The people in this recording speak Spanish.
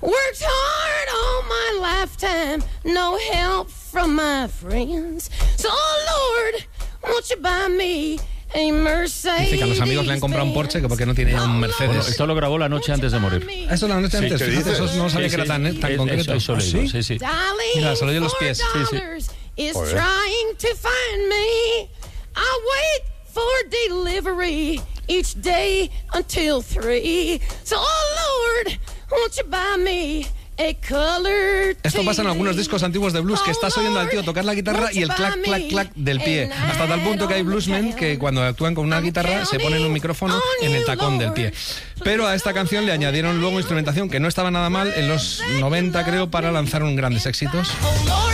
Worked hard all my lifetime, no help from my friends. So, Lord, won't you buy me a Mercedes? Dice que a los amigos le han comprado un Porsche porque no tiene ya un Mercedes. Bueno, esto lo grabó la noche antes de morir. Eso la noche antes, ¿qué fíjate, dices? eso no sabía que era tan concreto. Eso ¿Sí? sí, sí. Mira, se lo oye en los pies. Is Joder. trying to find me. I wait for delivery each day until 3. So, oh Lord, won't you buy me a colored Esto pasa en algunos TV? discos antiguos de blues, que estás oyendo al tío tocar la guitarra y el clac, clac, clac del pie. Hasta tal punto que hay bluesmen que cuando actúan con una guitarra se ponen un micrófono en el tacón del pie. Pero a esta canción le añadieron luego instrumentación que no estaba nada mal en los 90, creo, para lanzar un grandes éxitos. Oh Lord,